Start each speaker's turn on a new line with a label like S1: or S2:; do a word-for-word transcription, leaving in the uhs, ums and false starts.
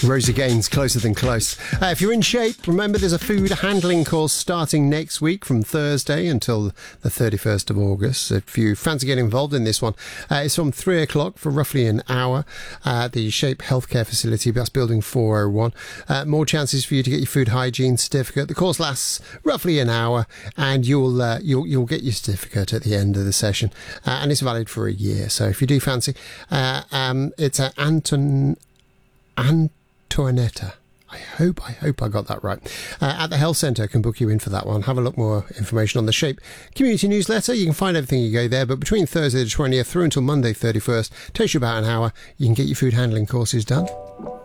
S1: Rosie Gaines, Closer Than Close. Uh, if you're in shape, remember there's a food handling course starting next week from Thursday until the thirty-first of August. If you fancy getting involved in this one, uh, it's from three o'clock for roughly an hour at the Shape Healthcare Facility, that's building four oh one. Uh, more chances for you to get your food hygiene certificate. The course lasts roughly an hour, and you'll uh, you'll you'll get your certificate at the end of the session, uh, and it's valid for a year. So if you do fancy, uh, um, it's at Anton Antoinetta. I hope, I hope I got that right. Uh, at the Health Centre, can book you in for that one. Have a look more information on the Shape community newsletter. You can find everything you go there, but between Thursday the twentieth through until Monday thirty-first, takes you about an hour. You can get your food handling courses done.